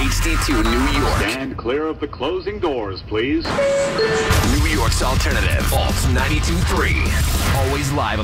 HD2 New York. Stand clear of the closing doors, please. New York's alternative. Alt 92.3. Always live.